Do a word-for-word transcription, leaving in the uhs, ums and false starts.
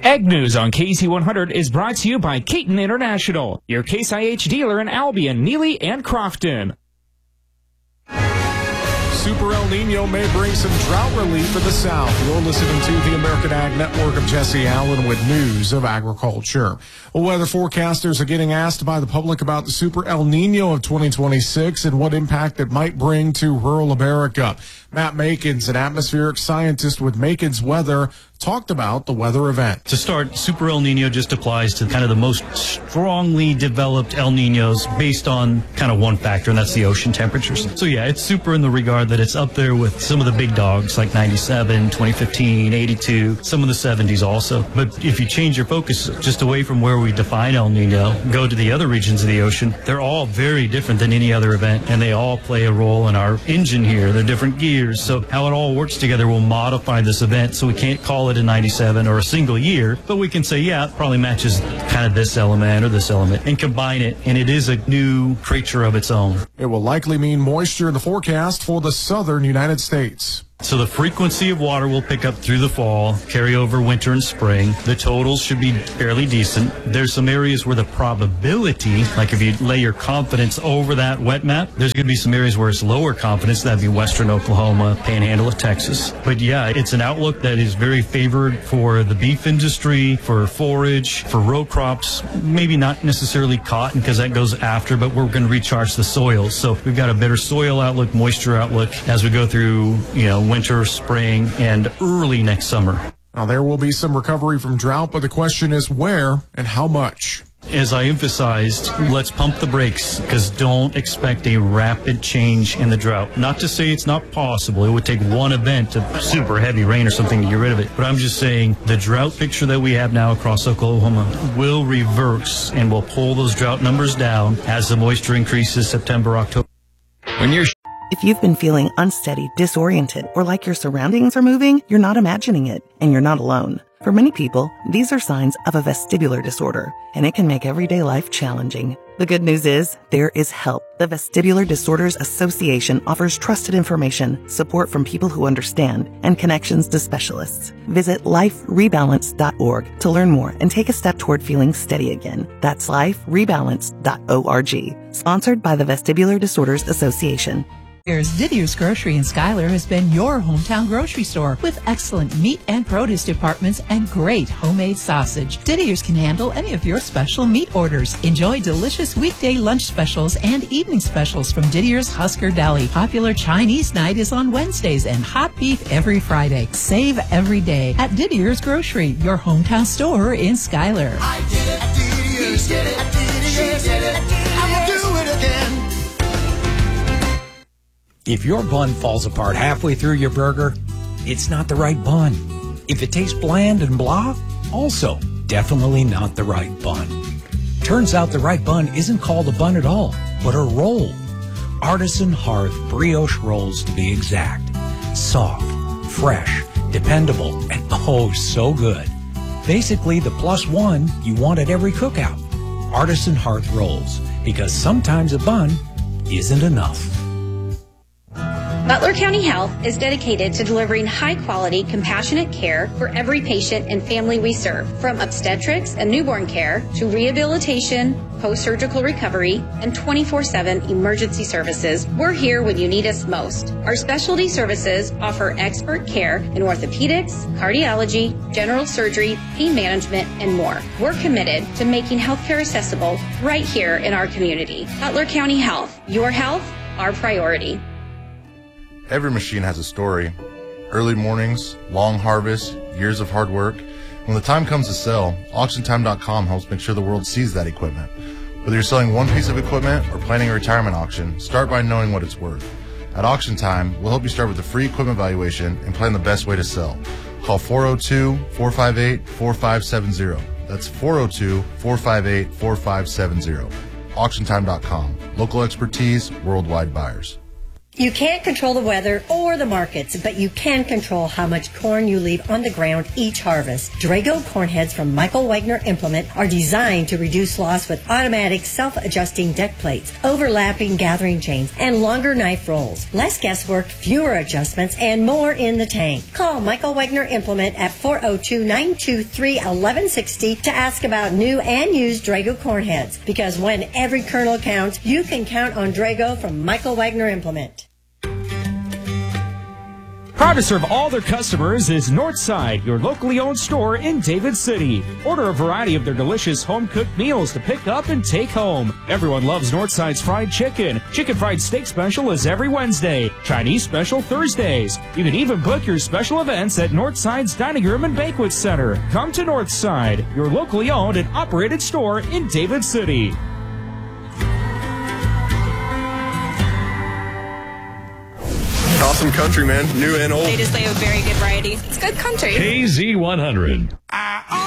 Ag News on K Z one hundred is brought to you by Caton International, your Case I H dealer in Albion, Neely, and Crofton. Super El Nino may bring some drought relief in the South. You're listening to the American Ag Network. of Jesse Allen with news of agriculture. Well, weather forecasters are getting asked by the public about the Super El Nino of twenty twenty-six and what impact it might bring to rural America. Matt Makins, an atmospheric scientist with Makins Weather, talked about the weather event. To start, Super El Nino just applies to kind of the most strongly developed El Ninos based on kind of one factor, and that's the ocean temperatures. So yeah, it's super in the regard that it's up there with some of the big dogs like ninety-seven, twenty fifteen, eighty-two, some of the seventies also. But if you change your focus just away from where we define El Nino, go to the other regions of the ocean, they're all very different than any other event, and they all play a role in our engine here. They're different gears. So how it all works together will modify this event, so we can't call it a ninety-seven or a single year, but we can say, yeah, it probably matches kind of this element or this element and combine it, and it is a new creature of its own. It will likely mean moisture in the forecast for the southern United States. So the frequency of water will pick up through the fall, carry over winter and spring. The totals should be fairly decent. There's some areas where the probability, like if you lay your confidence over that wet map, there's going to be some areas where it's lower confidence. That'd be western Oklahoma, panhandle of Texas. But yeah, it's an outlook that is very favored for the beef industry, for forage, for row crops, maybe not necessarily cotton because that goes after, but we're going to recharge the soils. So we've got a better soil outlook, moisture outlook as we go through, you know, winter, spring, and early next summer. Now, there will be some recovery from drought, but the question is where and how much. As I emphasized, let's pump the brakes because don't expect a rapid change in the drought. Not to say it's not possible. It would take one event of super heavy rain or something to get rid of it. But I'm just saying the drought picture that we have now across Oklahoma will reverse and will pull those drought numbers down as the moisture increases September, October. When you're If you've been feeling unsteady, disoriented, or like your surroundings are moving, you're not imagining it, and you're not alone. For many people, these are signs of a vestibular disorder, and it can make everyday life challenging. The good news is, there is help. The Vestibular Disorders Association offers trusted information, support from people who understand, and connections to specialists. Visit life rebalance dot org to learn more and take a step toward feeling steady again. That's life rebalance dot org. Sponsored by the Vestibular Disorders Association. Didier's Grocery in Schuyler has been your hometown grocery store with excellent meat and produce departments and great homemade sausage. Didier's can handle any of your special meat orders. Enjoy delicious weekday lunch specials and evening specials from Didier's Husker Deli. Popular Chinese night is on Wednesdays and hot beef every Friday. Save every day at Didier's Grocery, your hometown store in Schuyler. I did it at Didier's. Did it at Didier's. She did it at Didier's. I will do it again. If your bun falls apart halfway through your burger, it's not the right bun. If it tastes bland and blah, also definitely not the right bun. Turns out the right bun isn't called a bun at all, but a roll. Artisan Hearth brioche rolls to be exact. Soft, fresh, dependable, and oh so good. Basically the plus one you want at every cookout. Artisan Hearth rolls, because sometimes a bun isn't enough. Butler County Health is dedicated to delivering high-quality, compassionate care for every patient and family we serve. From obstetrics and newborn care to rehabilitation, post-surgical recovery, and twenty-four seven emergency services, we're here when you need us most. Our specialty services offer expert care in orthopedics, cardiology, general surgery, pain management, and more. We're committed to making healthcare accessible right here in our community. Butler County Health, your health, our priority. Every machine has a story. Early mornings, long harvests, years of hard work. When the time comes to sell, auction time dot com helps make sure the world sees that equipment. Whether you're selling one piece of equipment or planning a retirement auction, start by knowing what it's worth. At Auction Time, we'll help you start with a free equipment valuation and plan the best way to sell. Call four oh two, four five eight, four five seven zero. That's four oh two, four five eight, four five seven zero. auction time dot com. Local expertise, worldwide buyers. You can't control the weather or the markets, but you can control how much corn you leave on the ground each harvest. Drago corn heads from Michael Wagner Implement are designed to reduce loss with automatic self-adjusting deck plates, overlapping gathering chains, and longer knife rolls. Less guesswork, fewer adjustments, and more in the tank. Call Michael Wagner Implement at four oh two, nine two three, one one six oh to ask about new and used Drago corn heads. Because when every kernel counts, you can count on Drago from Michael Wagner Implement. Proud to serve all their customers is Northside, your locally owned store in David City. Order a variety of their delicious home-cooked meals to pick up and take home. Everyone loves Northside's fried chicken. Chicken fried steak special is every Wednesday. Chinese special Thursdays. You can even book your special events at Northside's Dining Room and Banquet Center. Come to Northside, your locally owned and operated store in David City. Awesome country, man. New and old. They just play a very good variety. It's good country. K Z one hundred. I